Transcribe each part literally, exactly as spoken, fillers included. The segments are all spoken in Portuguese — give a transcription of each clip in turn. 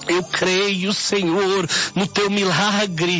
Eu creio, Senhor, no teu milagre.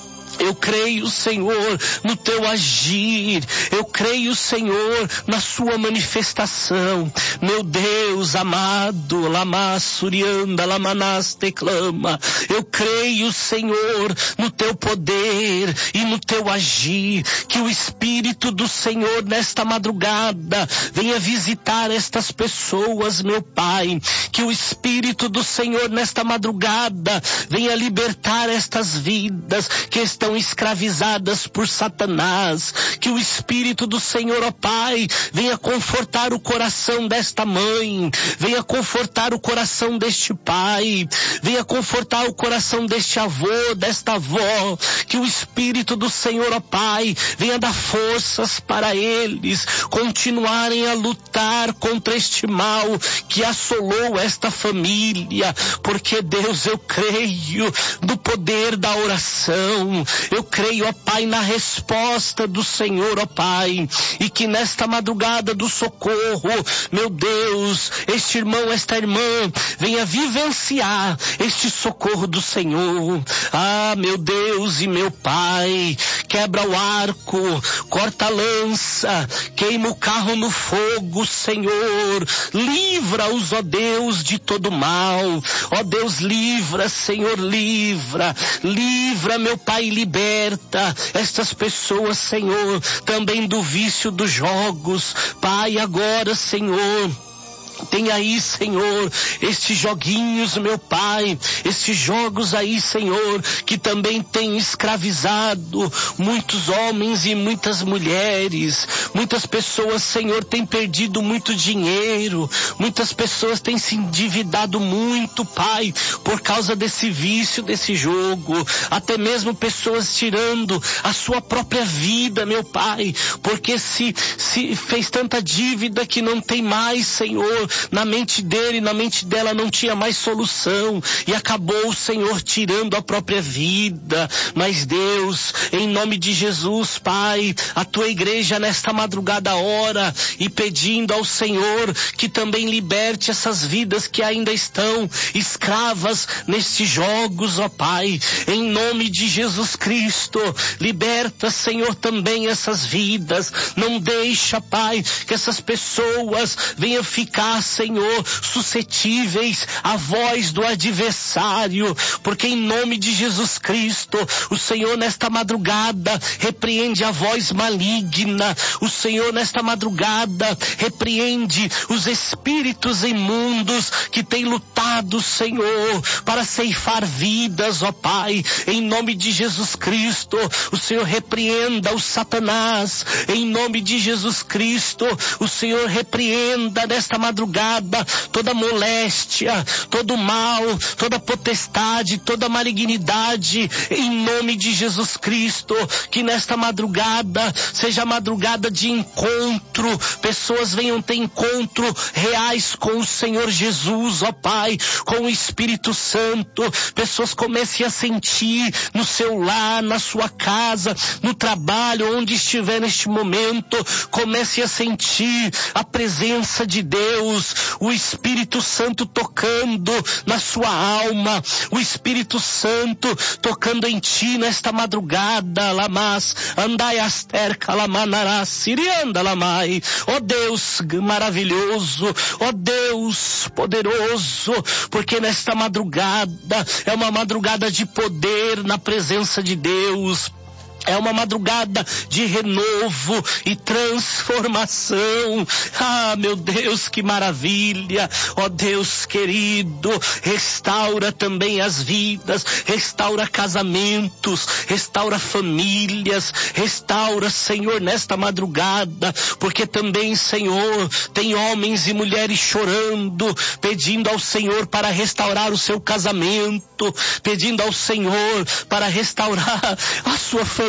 Eu creio, Senhor, no teu agir. Eu creio, Senhor, na sua manifestação. Meu Deus amado, lama surianda, lamanas teclama. Eu creio, Senhor, no teu poder e no teu agir. Que o Espírito do Senhor nesta madrugada venha visitar estas pessoas, meu Pai. Que o Espírito do Senhor nesta madrugada venha libertar estas vidas que estão escravizadas por Satanás. Que o Espírito do Senhor, ó Pai, venha confortar o coração desta mãe, venha confortar o coração deste pai, venha confortar o coração deste avô, desta avó. Que o Espírito do Senhor, ó Pai, venha dar forças para eles continuarem a lutar contra este mal que assolou esta família, porque Deus, eu creio no poder da oração. Eu creio, ó Pai, na resposta do Senhor, ó Pai, e que nesta madrugada do socorro, meu Deus, este irmão, esta irmã, venha vivenciar este socorro do Senhor. Ah, meu Deus e meu Pai, quebra o arco, corta a lança, queima o carro no fogo, Senhor. Livra-os, ó Deus, de todo mal. Ó Deus, livra, Senhor, livra. Livra, meu Pai, liberta estas pessoas, Senhor, também do vício dos jogos. Pai, agora, Senhor, tem aí, Senhor, estes joguinhos, meu Pai, estes jogos aí, Senhor, que também tem escravizado muitos homens e muitas mulheres. Muitas pessoas, Senhor, têm perdido muito dinheiro. Muitas pessoas têm se endividado muito, Pai, por causa desse vício, desse jogo. Até mesmo pessoas tirando a sua própria vida, meu Pai, porque se, se fez tanta dívida que não tem mais, Senhor. Na mente dele, na mente dela não tinha mais solução e acabou o Senhor tirando a própria vida. Mas Deus, em nome de Jesus, Pai, a tua igreja nesta madrugada ora e pedindo ao Senhor que também liberte essas vidas que ainda estão escravas nestes jogos, ó Pai. Em nome de Jesus Cristo, liberta, Senhor, também essas vidas. Não deixa, Pai, que essas pessoas venham ficar, Senhor, suscetíveis à voz do adversário, porque em nome de Jesus Cristo, o Senhor nesta madrugada repreende a voz maligna. O Senhor nesta madrugada repreende os espíritos imundos que têm lutado, Senhor, para ceifar vidas, ó Pai. Em nome de Jesus Cristo, o Senhor repreenda o Satanás. Em nome de Jesus Cristo, o Senhor repreenda nesta madrugada toda moléstia, todo mal, toda potestade, toda malignidade, em nome de Jesus Cristo. Que nesta madrugada seja madrugada de encontro, pessoas venham ter encontro reais com o Senhor Jesus, ó Pai, com o Espírito Santo. Pessoas comecem a sentir no seu lar, na sua casa, no trabalho, onde estiver neste momento, comece a sentir a presença de Deus, o Espírito Santo tocando na sua alma, o Espírito Santo tocando em ti nesta madrugada. Lamas, andai aster, calamanará, sirianda lamai. Ó Deus maravilhoso, ó Deus poderoso, porque nesta madrugada é uma madrugada de poder na presença de Deus. É uma madrugada de renovo e transformação. Ah, meu Deus, que maravilha. Ó Deus querido, restaura também as vidas, restaura casamentos, restaura famílias, restaura, Senhor, nesta madrugada, porque também, Senhor, tem homens e mulheres chorando, pedindo ao Senhor para restaurar o seu casamento, pedindo ao Senhor para restaurar a sua família.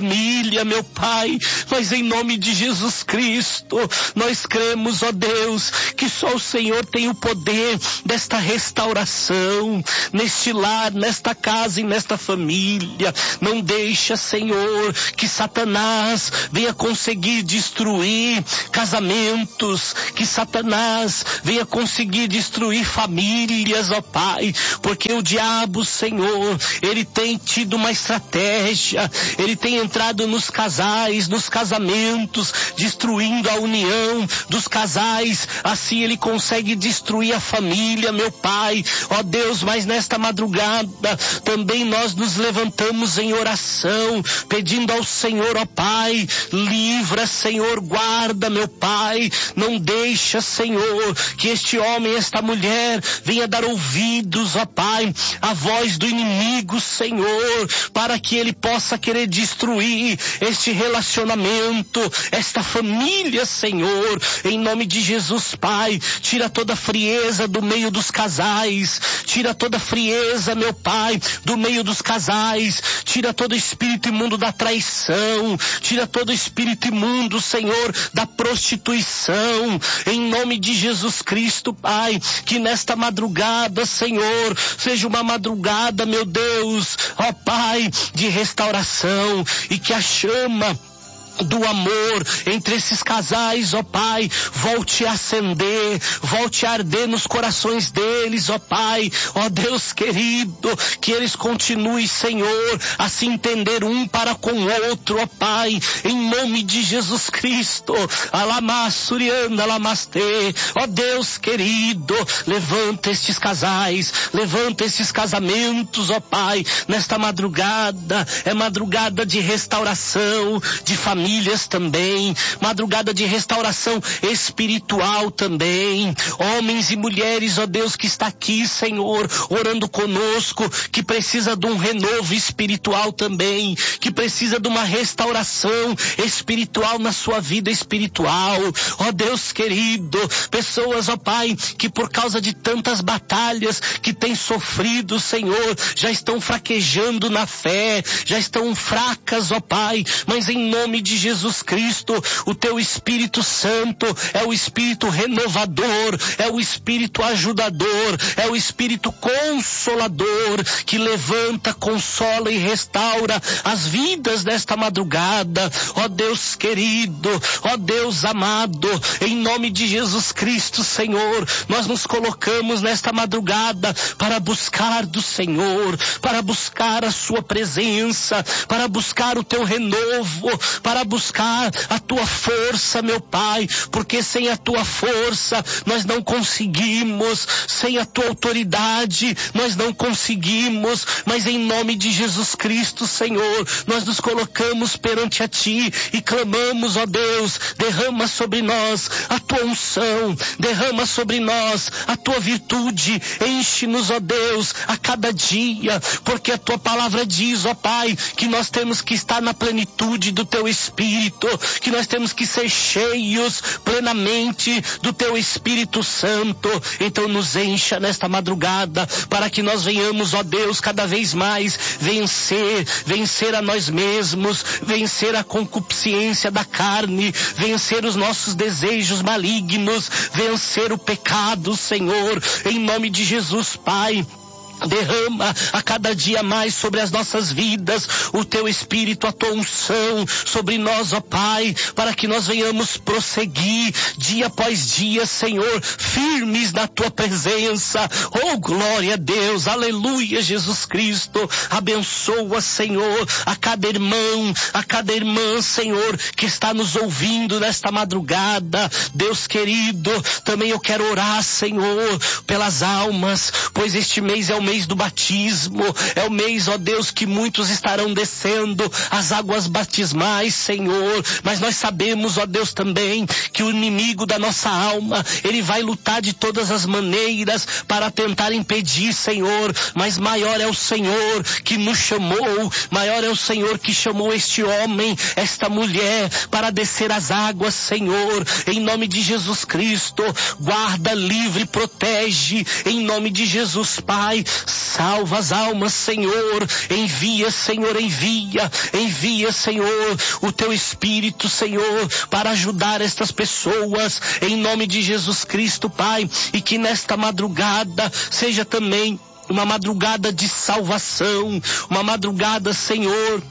família, meu Pai, mas em nome de Jesus Cristo, nós cremos, ó Deus, que só o Senhor tem o poder desta restauração, neste lar, nesta casa e nesta família. Não deixa, Senhor, que Satanás venha conseguir destruir casamentos, que Satanás venha conseguir destruir famílias, ó Pai, porque o diabo, Senhor, ele tem tido uma estratégia, ele tem entrado nos casais, nos casamentos, destruindo a união dos casais, assim ele consegue destruir a família, meu Pai, ó Deus. Mas nesta madrugada também nós nos levantamos em oração, pedindo ao Senhor, ó Pai, livra, Senhor, guarda, meu Pai, não deixa, Senhor, que este homem, esta mulher venha dar ouvidos, ó Pai, à voz do inimigo, Senhor, para que ele possa querer destruir este relacionamento, esta família, Senhor, em nome de Jesus, Pai. Tira toda a frieza do meio dos casais, tira toda a frieza, meu Pai, do meio dos casais, tira todo o espírito imundo da traição, tira todo o espírito imundo, Senhor, da prostituição, em nome de Jesus Cristo, Pai, que nesta madrugada, Senhor, seja uma madrugada, meu Deus, ó Pai, de restauração, e que a chama do amor entre esses casais, ó Pai, volte a acender, volte a arder nos corações deles, ó Pai, ó Deus querido, que eles continuem, Senhor, a se entender um para com o outro, ó Pai, em nome de Jesus Cristo. Alamassurianda, alamastê, ó Deus querido, levanta estes casais, levanta esses casamentos, ó Pai, nesta madrugada, é madrugada de restauração, de família, famílias também, madrugada de restauração espiritual também, homens e mulheres, ó Deus, que está aqui, Senhor, orando conosco, que precisa de um renovo espiritual também, que precisa de uma restauração espiritual na sua vida espiritual, ó Deus querido, pessoas, ó Pai, que por causa de tantas batalhas que têm sofrido, Senhor, já estão fraquejando na fé, já estão fracas, ó Pai, mas em nome de Jesus Cristo, o teu Espírito Santo é o Espírito renovador, é o Espírito ajudador, é o Espírito consolador, que levanta, consola e restaura as vidas desta madrugada, ó Deus querido, ó Deus amado, em nome de Jesus Cristo, Senhor, nós nos colocamos nesta madrugada para buscar do Senhor, para buscar a sua presença, para buscar o teu renovo, para buscar a tua força, meu Pai, porque sem a tua força nós não conseguimos, sem a tua autoridade nós não conseguimos, mas em nome de Jesus Cristo, Senhor, nós nos colocamos perante a ti e clamamos, ó Deus, derrama sobre nós a tua unção, derrama sobre nós a tua virtude, enche-nos, ó Deus, a cada dia, porque a tua palavra diz, ó Pai, que nós temos que estar na plenitude do teu Espírito, que nós temos que ser cheios plenamente do teu Espírito Santo. Então nos encha nesta madrugada, para que nós venhamos, ó Deus, cada vez mais vencer, vencer a nós mesmos, vencer a concupiscência da carne, vencer os nossos desejos malignos, vencer o pecado, Senhor, em nome de Jesus, Pai. Derrama a cada dia mais sobre as nossas vidas o teu Espírito, a tua unção sobre nós, ó Pai, para que nós venhamos prosseguir dia após dia, Senhor, firmes na tua presença. Oh, glória a Deus, aleluia, Jesus Cristo. Abençoa, Senhor, a cada irmão, a cada irmã, Senhor, que está nos ouvindo nesta madrugada. Deus querido, também eu quero orar, Senhor, pelas almas, pois este mês é o mês do batismo, é o mês, ó Deus, que muitos estarão descendo as águas batismais, Senhor, mas nós sabemos, ó Deus, também que o inimigo da nossa alma, ele vai lutar de todas as maneiras para tentar impedir, Senhor, mas maior é o Senhor que nos chamou, maior é o Senhor que chamou este homem, esta mulher, para descer as águas, Senhor, em nome de Jesus Cristo. Guarda, livre, protege, em nome de Jesus, Pai, salva as almas, Senhor, envia, Senhor, envia, envia, Senhor, o teu Espírito, Senhor, para ajudar estas pessoas, em nome de Jesus Cristo, Pai, e que nesta madrugada seja também uma madrugada de salvação, uma madrugada, Senhor,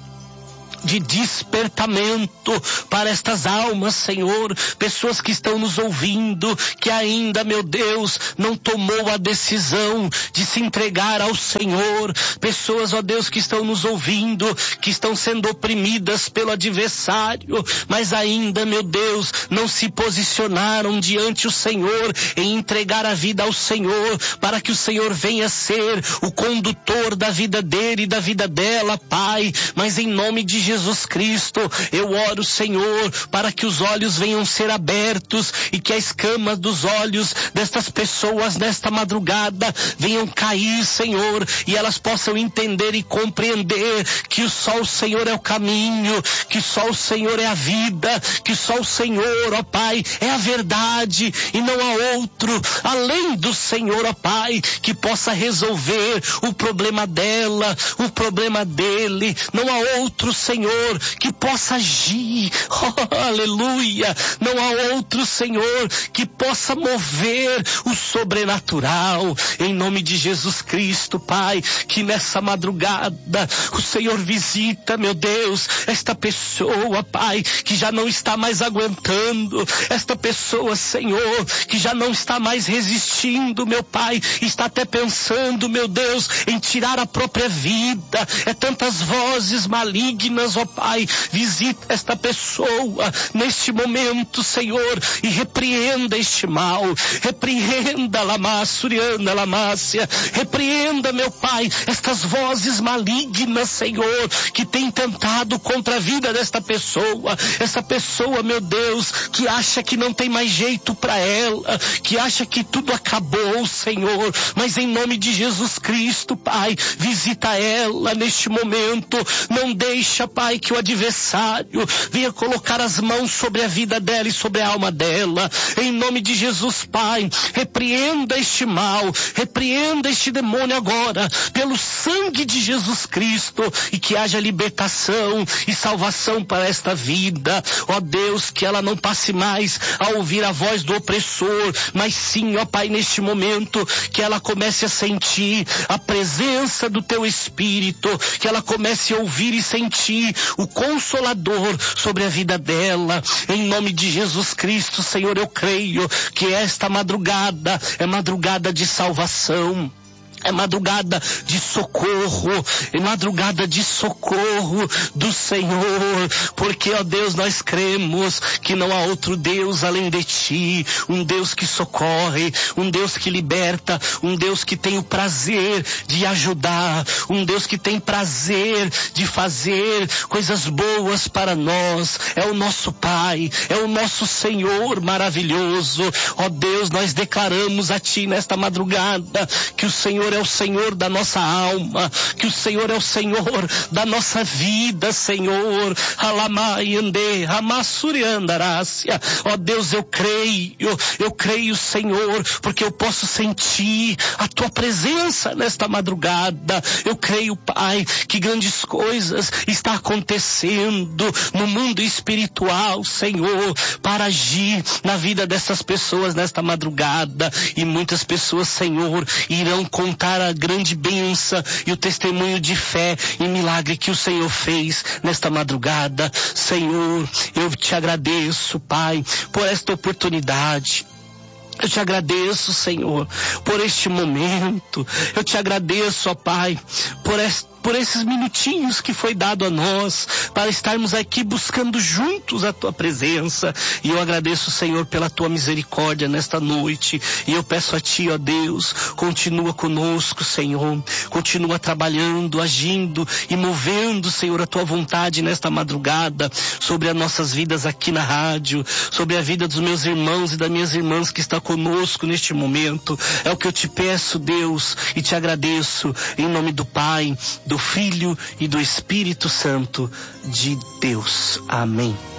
de despertamento para estas almas, Senhor, pessoas que estão nos ouvindo, que ainda, meu Deus, não tomou a decisão de se entregar ao Senhor, pessoas, ó Deus, que estão nos ouvindo, que estão sendo oprimidas pelo adversário, mas ainda, meu Deus, não se posicionaram diante o Senhor em entregar a vida ao Senhor, para que o Senhor venha ser o condutor da vida dele e da vida dela, Pai, mas em nome de Jesus Cristo, eu oro, Senhor, para que os olhos venham ser abertos e que a escama dos olhos destas pessoas nesta madrugada venham cair, Senhor, e elas possam entender e compreender que só o Senhor é o caminho, que só o Senhor é a vida, que só o Senhor, ó Pai, é a verdade e não há outro além do Senhor, ó Pai, que possa resolver o problema dela, o problema dele, não há outro, Senhor, Senhor, que possa agir, oh, aleluia, não há outro, Senhor, que possa mover o sobrenatural, em nome de Jesus Cristo, Pai, que nessa madrugada o Senhor visita, meu Deus, esta pessoa, Pai, que já não está mais aguentando, esta pessoa, Senhor, que já não está mais resistindo, meu Pai, está até pensando, meu Deus, em tirar a própria vida, é tantas vozes malignas, ó Pai, visita esta pessoa neste momento, Senhor, e repreenda este mal, repreenda Lamassuriana, Lamácia, repreenda, meu Pai, estas vozes malignas, Senhor, que tem tentado contra a vida desta pessoa, essa pessoa, meu Deus, que acha que não tem mais jeito para ela, que acha que tudo acabou, Senhor, mas em nome de Jesus Cristo, Pai, visita ela neste momento, não deixa, Pai, que o adversário venha colocar as mãos sobre a vida dela e sobre a alma dela, em nome de Jesus, Pai, repreenda este mal, repreenda este demônio agora, pelo sangue de Jesus Cristo, e que haja libertação e salvação para esta vida, ó Deus, que ela não passe mais a ouvir a voz do opressor, mas sim, ó Pai, neste momento, que ela comece a sentir a presença do Teu Espírito, que ela comece a ouvir e sentir o Consolador sobre a vida dela, em nome de Jesus Cristo, Senhor, eu creio que esta madrugada é madrugada de salvação. É madrugada de socorro, é madrugada de socorro do Senhor, porque, ó Deus, nós cremos que não há outro Deus além de Ti, um Deus que socorre, um Deus que liberta, um Deus que tem o prazer de ajudar, um Deus que tem prazer de fazer coisas boas para nós, é o nosso Pai, é o nosso Senhor maravilhoso. Ó Deus, nós declaramos a Ti nesta madrugada que o Senhor é o Senhor da nossa alma, que o Senhor é o Senhor da nossa vida, Senhor. Alamaiande, Amassuriandarácia. Ó Deus, eu creio, eu creio, Senhor, porque eu posso sentir a Tua presença nesta madrugada. Eu creio, Pai, que grandes coisas estão acontecendo no mundo espiritual, Senhor, para agir na vida dessas pessoas nesta madrugada. E muitas pessoas, Senhor, irão contar a grande bênção e o testemunho de fé e milagre que o Senhor fez nesta madrugada. Senhor, eu te agradeço, Pai, por esta oportunidade. Eu te agradeço, Senhor, por este momento. Eu te agradeço, ó Pai, por esta por esses minutinhos que foi dado a nós, para estarmos aqui buscando juntos a Tua presença. E eu agradeço, Senhor, pela Tua misericórdia nesta noite. E eu peço a Ti, ó Deus, continua conosco, Senhor. Continua trabalhando, agindo e movendo, Senhor, a Tua vontade nesta madrugada, sobre as nossas vidas aqui na rádio, sobre a vida dos meus irmãos e das minhas irmãs que estão conosco neste momento. É o que eu te peço, Deus, e te agradeço, em nome do Pai, do Filho e do Espírito Santo de Deus. Amém.